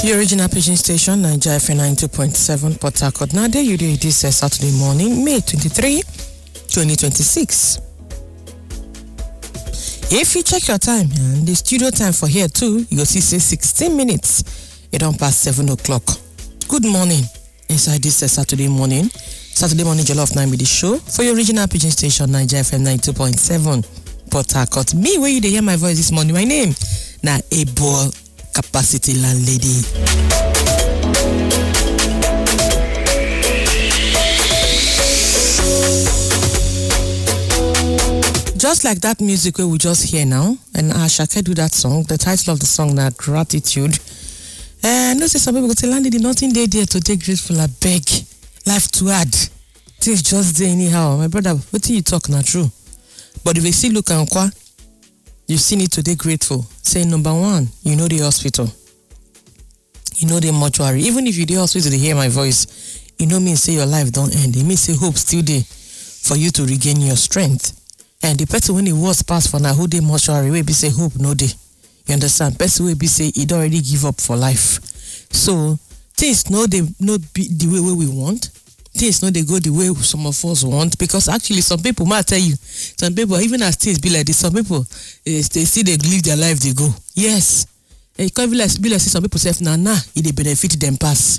The original Pidgin station, Nigeria FM 92.7 Port Harcourt. Now, there you do this Saturday morning, May 23, 2026. If you check your time, and the studio time for here too, you go see say 16 minutes. It don't pass 7 o'clock. Good morning. Inside this Saturday morning Jollof Night with the show for your original Pidgin station, Nigeria FM 92.7 Port Harcourt. Me, where you dey hear my voice this morning? My name, na Able Capacity Landlady. Just like that music we just hear now, and Ashake do that song. The title of the song na Gratitude. No say some people go say, Landlady, nothing there to take grateful. I beg, life too hard. Things just there anyhow. My brother, what do you talk na true? But if you see look and qua, you still need to be grateful. Say number one, you know the hospital. You know the mortuary. Even if you the hospital to hear my voice, you know me say your life don't end. It means say hope still there for you to regain your strength. And the person when it was passed for now who dey mortuary, we be say hope no day. You understand? Person will be say he don't already give up for life. So things no they not be the way we want. Things no they go the way some of us want, because actually some people might tell you, some people even as things be like this, some people they see they live their life, they go. Yes. It can't be like some people say nah it they benefit them pass.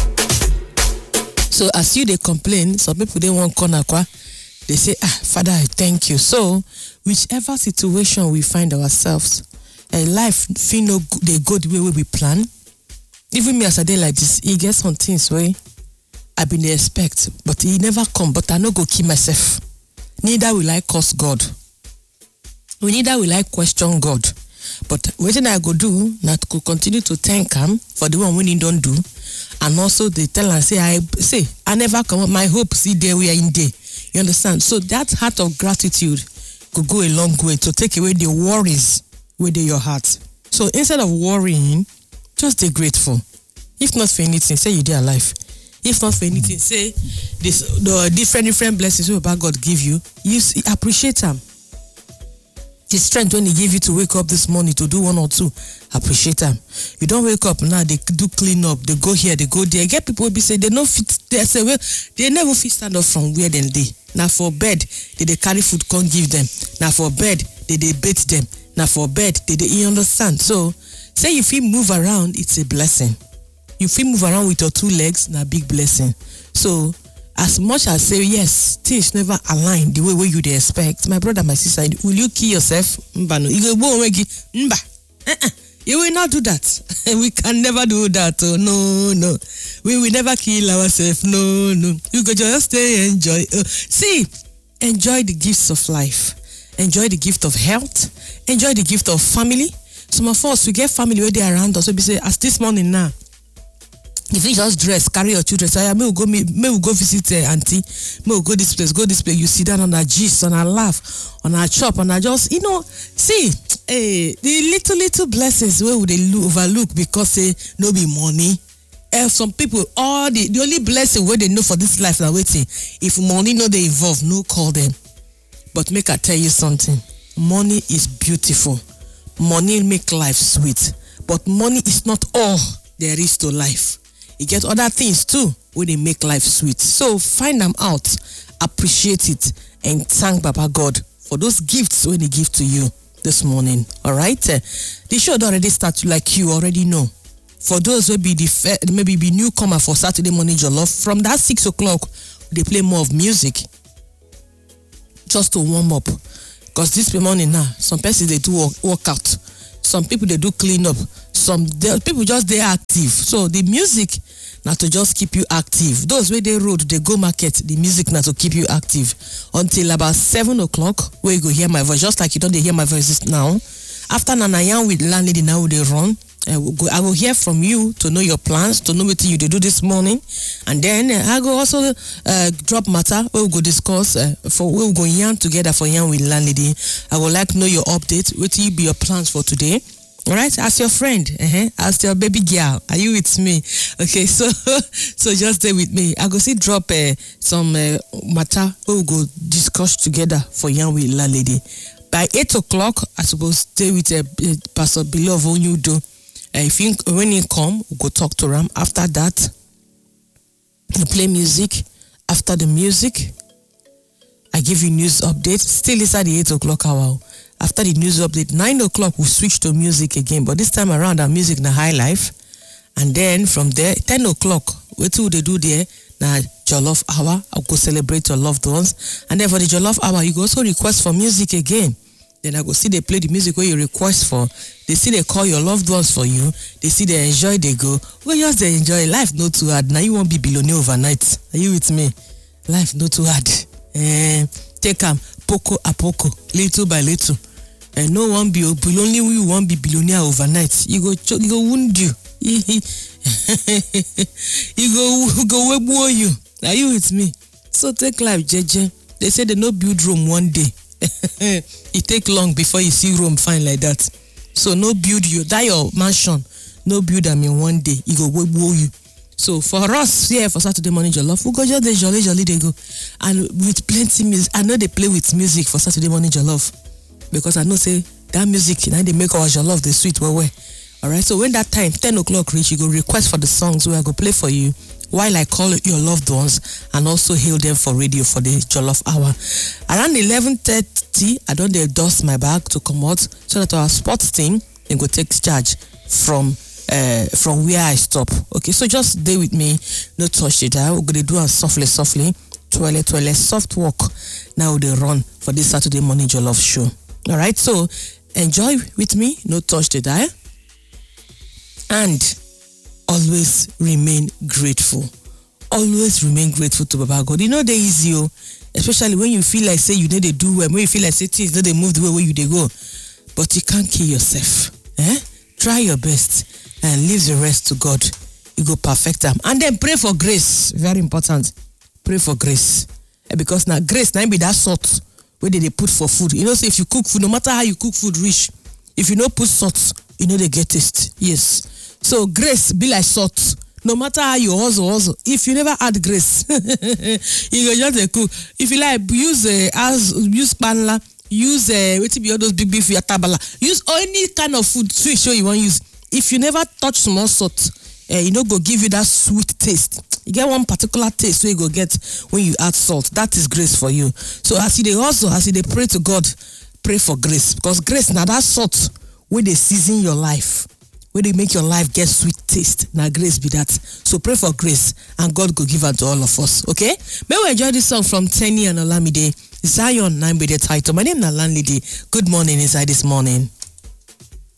So as you they complain, some people they want corner qua. They say, Father, I thank you. So, whichever situation we find ourselves, life feel no they go the way we plan. Even me as a day like this, he gets some things where I been expect, but he never come. But I no go kill myself. Neither will I curse God. Neither will I question God. But what I go do, not to continue to thank him for the one when he don't do, and also they tell and say, I never come up. My hope see there we are in there. You understand? So that heart of gratitude could go a long way to take away the worries within your heart. So instead of worrying, just be grateful. If not for anything, say you did alive. If not for anything, say the different blessings about God give you, you appreciate them. The strength when he gave you to wake up this morning to do one or two, appreciate them. You don't wake up now, they do clean up, they go here, they go there. Get people will be say they no fit, they say well, they never fit stand up from where they dey. Now for bed, they carry food, can't give them. Now for bed, they bathe them. Now for bed, you understand. So say if you move around, it's a blessing. If you move around with your two legs, na big blessing. So as much as say yes, things never align the way you they expect. My brother, my sister, will you kill yourself? You will not do that. We can never do that. Oh, no. We will never kill ourselves. No. You go just stay enjoy. See, enjoy the gifts of life. Enjoy the gift of health. Enjoy the gift of family. Some of us, we get family where they are around us. So we say, as this morning now, if you just dress, carry your children, say, may we go visit auntie, may we go this place, you sit down on a gist, on a laugh, on a chop, on a just, see, the little blessings where would they overlook because no be money. Some people, all the only blessing where they know for this life are waiting. If money no they involve, no call them. But make I tell you something, money is beautiful. Money make life sweet. But money is not all there is to life. You get other things too where they make life sweet. So find them out, appreciate it, and thank Baba God for those gifts when He give to you this morning. All right, the show already start like you already know. For those who be maybe be newcomer for Saturday morning jollof, from that 6 o'clock they play more of music just to warm up. Because this morning now, some persons they do work out, some people they do clean up, some people just they active. So the music now to just keep you active. Those where they road, they go market, the music now to keep you active until about 7 o'clock where you go hear my voice, just like you don't hear my voice now. After Nanayan with landlady now they run. I will hear from you to know your plans, to know what you do this morning, and then I go also drop matter where we go discuss for where we go yarn together for yarn with landlady. I would like to know your update. What will be your plans for today? All right, as your friend, as your baby girl, are you with me? Okay, so just stay with me. I go see drop some matter where we go discuss together for yarn with landlady. By 8 o'clock, I suppose stay with Pastor Beloved Onyudo. When he come, we go talk to him. After that, we play music. After the music, I give you news update. Still inside the 8 o'clock hour. After the news update, 9 o'clock, we switch to music again. But this time around, our music na high life. And then from there, 10 o'clock, what do they do there? Now, Jollof Hour. I'll go celebrate your loved ones. And then for the Jollof Hour, you go also request for music again. Then I go see they play the music where you request for. They see they call your loved ones for you. They see they enjoy, they go. Well, just they enjoy. Life not too hard. Now you won't be billionaire overnight. Are you with me? Life not too hard. Take them poco a poco, little by little. And no one be only we won't be billionaire overnight. You go wound you. You go webo you. Are you with me? So take life, JJ. They say they no build Rome one day. It take long before you see Rome fine like that. So no build you. That your mansion. No build them in one day. You go webo you. So for us here for Saturday morning jollof, we go just the jolly they go. And with plenty music. I know they play with music for Saturday morning jollof. Because I know say that music now they make our jollof the sweet well. Alright, so when that time 10 o'clock reach, you go request for the songs where I go play for you while I call your loved ones and also hail them for radio for the jollof hour. Around 11:30, I don't dust my bag to come out so that our sports team can go take charge from where I stop. Okay, so just stay with me, no touch it. We're gonna do a softly, toilet, soft walk. Now they run for this Saturday morning jollof show. Alright, so enjoy with me, no touch the dial. And always remain grateful. Always remain grateful to Baba God. You know they easy, especially when you feel like say you need to do well, when you feel like say things don't they move the way where you they go. But you can't kill yourself. Try your best and leave the rest to God. You go perfect them. And then pray for grace. Very important. Pray for grace. Because now grace now be that salt where they put for food. You know, say if you cook food, no matter how you cook food rich, if you don't put salt, you know they get taste. Yes. So grace be like salt. No matter how you hustle. If you never add grace, you go just cook. If you like, use panla, use what be all those big beef yatabala. Use any kind of food sweet show you want to use. If you never touch small salt, you know go give you that sweet taste. You get one particular taste where you go get when you add salt. That is grace for you. So as you they pray to God, pray for grace, because grace now that salt where they season your life, where they make your life get sweet taste. Now grace be that. So pray for grace and God go give unto all of us. Okay? May we enjoy this song from Tenny and Olamide. Zion 9 be the title. My name is Landlady. Good morning inside this morning.